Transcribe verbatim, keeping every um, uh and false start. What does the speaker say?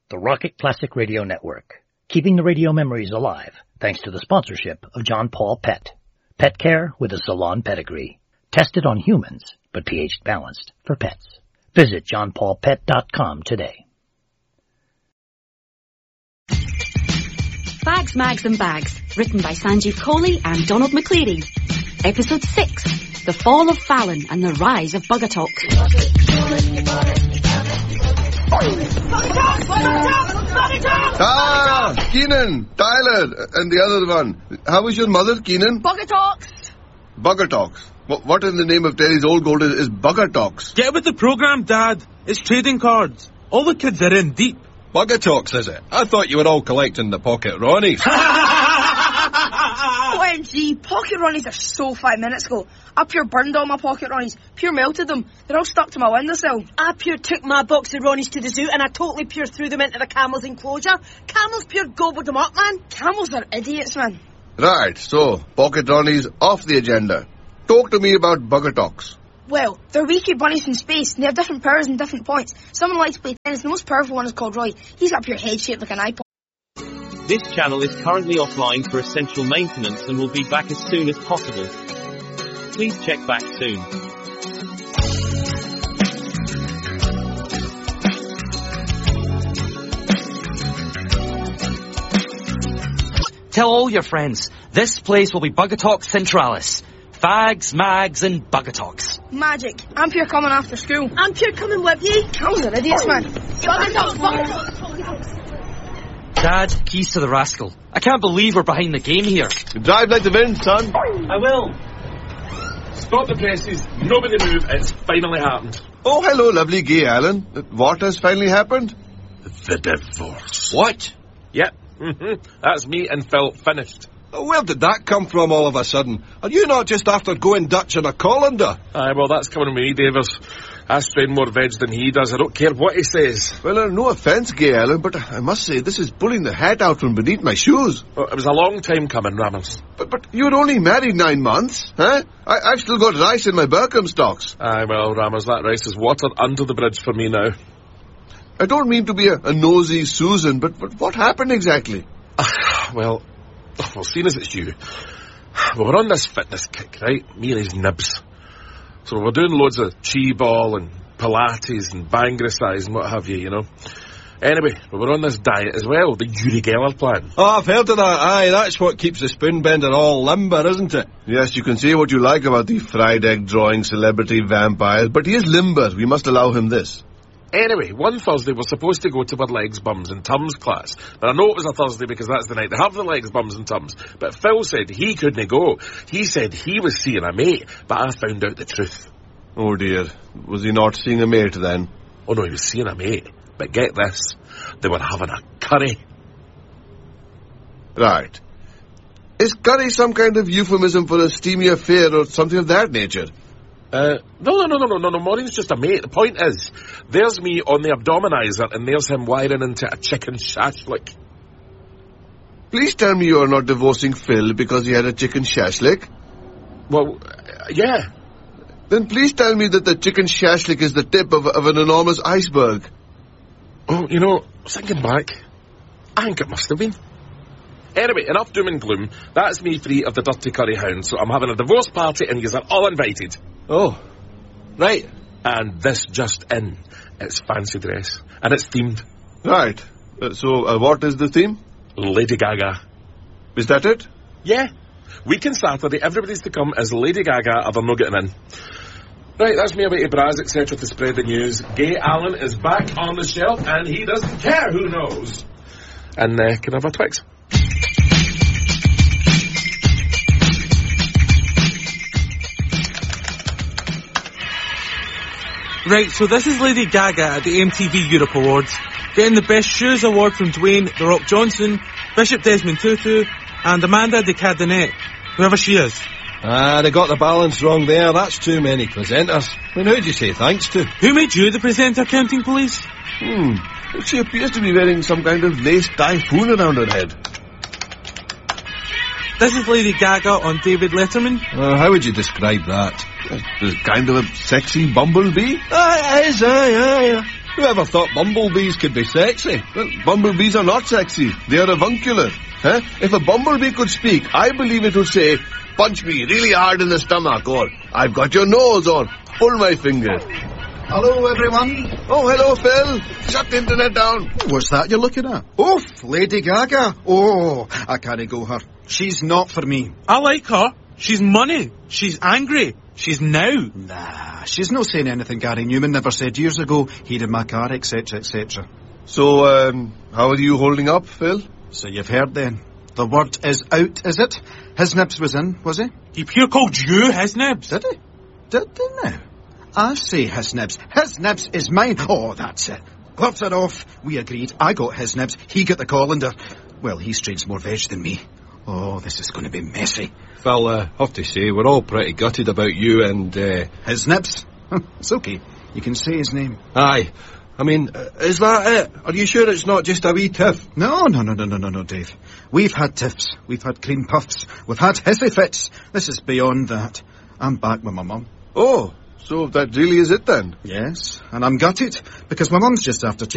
the Rocket Classic Radio Network, keeping the radio memories alive thanks to the sponsorship of John Paul Pet. Pet care with a salon pedigree. Tested on humans, but pH balanced for pets. Visit john paul pet dot com today. Fags, Mags and Bags, written by Sanjeev Kohli and Donald McCleary. Episode six, The Fall of Fallon and the Rise of Bugatox. Ah, Keenan, Tyler, and the other one. How is your mother, Keenan? Bugatox. Bugatox. What, what in the name of Terry's old gold is, is Bugatox? Get with the program, Dad. It's trading cards. All the kids are in deep. Bugatox, is it? I thought you were all collecting the pocket Ronnies. O M G, pocket Ronnies are so five minutes ago. I pure burned all my pocket Ronnies, pure melted them. They're all stuck to my windowsill. I pure took my box of Ronnies to the zoo and I totally pure threw them into the camel's enclosure. Camels pure gobbled them up, man. Camels are idiots, man. Right, so, pocket Ronnies off the agenda. Talk to me about Bugatox. Well, they're wee bunnies from space, and they have different powers and different points. Someone likes to play tennis. The most powerful one is called Roy. He's got pure head shaped like an iPod. This channel is currently offline for essential maintenance and will be back as soon as possible. Please check back soon. Tell all your friends, this place will be Bugatox Centralis. Fags, Mags and Bugatox. Magic. I'm pure coming after school. I'm pure coming with you. Camels are idiots, man. Bugatox, Bugatox. Dad, keys to the rascal. I can't believe we're behind the game here. Drive like the wind, son. I will. Stop the presses. Nobody move. It's finally happened. Oh, hello, lovely gay Alan. What has finally happened? The divorce. What? Yep. Mm-hmm. That's me and Phil finished. Where did that come from all of a sudden? Are you not just after going Dutch in a colander? Aye, well, that's coming with me, Davis. I strain more veg than he does. I don't care what he says. Well, uh, no offence, gay Alan, but I must say, this is pulling the hat out from beneath my shoes. Well, it was a long time coming, Ramos. But but you were only married nine months, huh? I, I've still got rice in my Birkenstocks. Aye, well, Ramos, that rice is water under the bridge for me now. I don't mean to be a, a nosy Susan, but, but what happened exactly? well, well, seeing as it's you, we were on this fitness kick, right? Me and his nibs. So we were doing loads of chi ball and Pilates and Bangrasize and what have you, you know. Anyway, we were on this diet as well, the Uri Geller plan. Oh, I've heard of that. Aye, that's what keeps the spoonbender all limber, isn't it? Yes, you can say what you like about the fried egg drawing celebrity vampires, but he is limber. We must allow him this. Anyway, one Thursday we're supposed to go to our legs, bums and tums class. But I know it was a Thursday because that's the night they have the legs, bums and tums. But Phil said he couldn't go. He said he was seeing a mate, but I found out the truth. Oh dear. Was he not seeing a mate then? Oh no, he was seeing a mate. But get this, they were having a curry. Right. Is curry some kind of euphemism for a steamy affair or something of that nature? Uh, no, no, no, no, no, no, no, Maureen's just a mate. The point is, there's me on the abdominizer and there's him wiring into a chicken shashlik. Please tell me you're not divorcing Phil because he had a chicken shashlik. Well, uh, yeah. Then please tell me that the chicken shashlik is the tip of, of an enormous iceberg. Oh, you know, thinking back, I think it must have been. Anyway, enough doom and gloom. That's me free of the dirty curry hound, so I'm having a divorce party and yous are all invited. Oh, right. And this just in. It's fancy dress. And it's themed. Right. Uh, so, uh, what is the theme? Lady Gaga. Is that it? Yeah. Weekend Saturday, everybody's to come as Lady Gaga or they're not getting in. Right, that's me away to Braz, et cetera to spread the news. Gay Alan is back on the shelf and he doesn't care who knows. And, uh, can I have a Twix? Right, so this is Lady Gaga at the M T V Europe Awards, getting the Best Shoes Award from Dwayne The Rock Johnson, Bishop Desmond Tutu, and Amanda de Cadenet, whoever she is. Ah, they got the balance wrong there. That's too many presenters. I mean, who'd you say thanks to? Who made you the presenter, Counting Police? Hmm, she appears to be wearing some kind of lace typhoon around her head. This is Lady Gaga on David Letterman. Uh, how would you describe that? It's kind of a sexy bumblebee. Aye, aye, aye, aye. Whoever thought bumblebees could be sexy? Well, bumblebees are not sexy. They are avuncular. Huh? If a bumblebee could speak, I believe it would say, punch me really hard in the stomach, or I've got your nose, or pull my finger. Hello, everyone. Oh, hello, Phil. Shut the internet down. What's that you're looking at? Oof, Lady Gaga. Oh, I can't go her. She's not for me. I like her. She's money. She's angry. She's now. Nah, she's not saying anything Gary Newman never said years ago. He'd in my car, et cetera, et cetera. So, um, how are you holding up, Phil? So you've heard then. The word is out, is it? His Nibs was in, was he? He pure called you His Nibs. Did he? Did he now? I say His Nibs. His Nibs is mine. Oh, that's it. Gloves are off. We agreed. I got His Nibs. He got the colander. Well, he strains more veg than me. Oh, this is going to be messy. Phil, uh, have to say, we're all pretty gutted about you and, uh... His Nibs? It's okay. You can say his name. Aye. I mean, uh, is that it? Are you sure it's not just a wee tiff? No, no, no, no, no, no, no, Dave. We've had tiffs. We've had cream puffs. We've had hissy fits. This is beyond that. I'm back with my mum. Oh, so that really is it then? Yes, and I'm gutted, because my mum's just after